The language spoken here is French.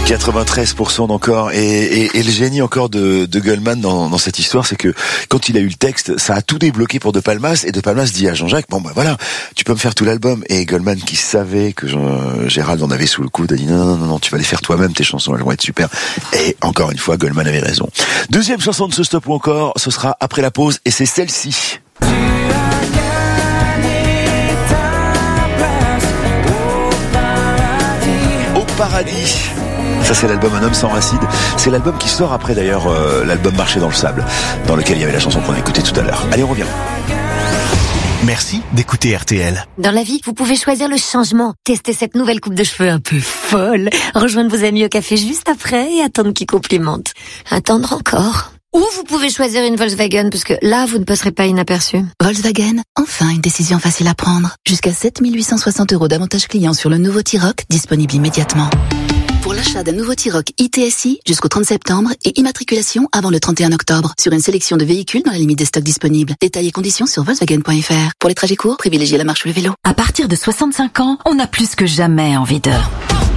93% d'encore et le génie encore de Goldman dans cette histoire, c'est que quand il a eu le texte, ça a tout débloqué pour De Palmas, et De Palmas dit à Jean-Jacques, bon bah voilà, tu peux me faire tout l'album, et Goldman, qui savait que Gérald en avait sous le coude, a dit non, tu vas les faire toi-même, tes chansons, elles vont être super. Et encore une fois, Goldman avait raison. Deuxième chanson de ce Stop ou Encore, ce sera après la pause, et c'est celle-ci. Paradis. Ça, c'est l'album Un homme sans racine. C'est l'album qui sort après d'ailleurs l'album Marcher dans le sable, dans lequel il y avait la chanson qu'on a écoutée tout à l'heure. Allez, on revient. Merci d'écouter RTL. Dans la vie, vous pouvez choisir le changement. Tester cette nouvelle coupe de cheveux un peu folle. Rejoindre vos amis au café juste après et attendre qu'ils complimentent. Attendre encore. Ou vous pouvez choisir une Volkswagen, parce que là, vous ne passerez pas inaperçu. Volkswagen, enfin une décision facile à prendre. Jusqu'à 7 860 € d'avantages clients sur le nouveau T-Roc, disponible immédiatement. Pour l'achat d'un nouveau T-Roc ITSI jusqu'au 30 septembre et immatriculation avant le 31 octobre sur une sélection de véhicules dans la limite des stocks disponibles. Détails et conditions sur Volkswagen.fr. Pour les trajets courts, privilégiez la marche ou le vélo. À partir de 65 ans, on a plus que jamais envie de...